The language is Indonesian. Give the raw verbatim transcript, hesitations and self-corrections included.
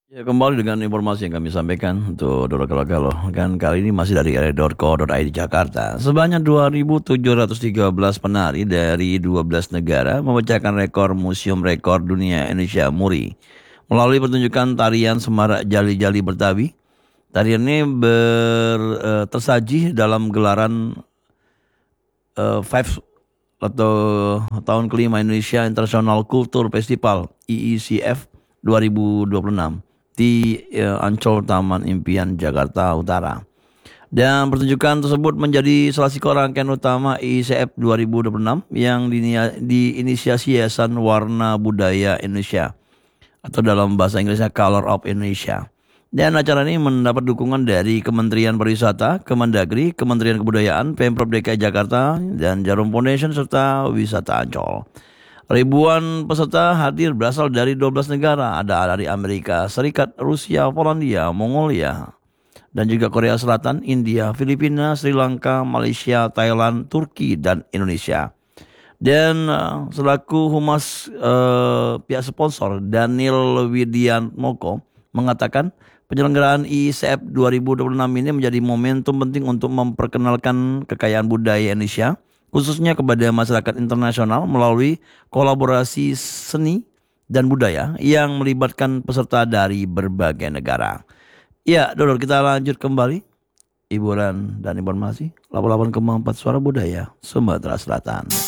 Ya, kembali dengan informasi yang kami sampaikan untuk Doro Kalau kan kali ini masih dari r dot co dot i d Jakarta. Sebanyak dua ribu tujuh ratus tiga belas penari dari dua belas negara memecahkan rekor Museum Rekor Dunia Indonesia Muri melalui pertunjukan tarian Semarak Jali-Jali Bertabi. Tarian ini ber, eh, tersaji dalam gelaran eh, Five atau tahun kelima Indonesia International Culture Festival I I C F dua ribu dua puluh enam di eh, Ancol Taman Impian Jakarta Utara. Dan pertunjukan tersebut menjadi salah satu rangkaian utama I I C F dua ribu dua puluh enam yang dinia- diinisiasi Yayasan Warna Budaya Indonesia atau dalam bahasa Inggrisnya Color of Indonesia. Dan acara ini mendapat dukungan dari Kementerian Pariwisata, Kemendagri, Kementerian Kebudayaan, Pemprov D K I Jakarta, dan Jarum Foundation serta Wisata Ancol. Ribuan peserta hadir berasal dari dua belas negara, ada dari Amerika Serikat, Rusia, Polandia, Mongolia, dan juga Korea Selatan, India, Filipina, Sri Lanka, Malaysia, Thailand, Turki, dan Indonesia. Dan uh, selaku humas uh, pihak sponsor Daniel Widiantmoko mengatakan penyelenggaraan I I C F dua ribu dua puluh enam ini menjadi momentum penting untuk memperkenalkan kekayaan budaya Indonesia khususnya kepada masyarakat internasional melalui kolaborasi seni dan budaya yang melibatkan peserta dari berbagai negara. Ya, Dodol, kita lanjut kembali hiburan dan informasi delapan puluh delapan koma empat Suara Budaya Sumatera Selatan.